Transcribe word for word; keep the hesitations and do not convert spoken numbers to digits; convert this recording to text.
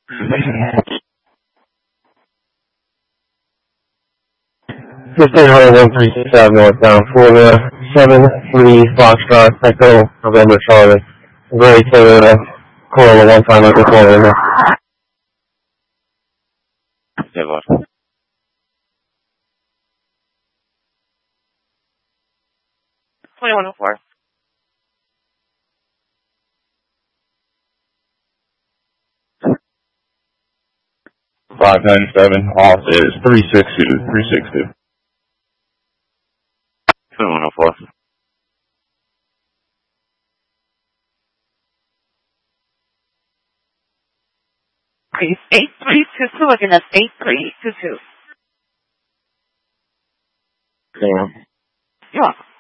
fifteen hundred one three six five northbound, Florida, seven three Foxtrot, Echo, November, Charlie, Gray Toyota, Corolla, one five Echo, Florida. Yeah, boss. twenty-one oh four. five nine seven, off is three six two, three six two. twenty-one oh four. Please, eight three two two, again, that's eight three two two. Damn. You're welcome.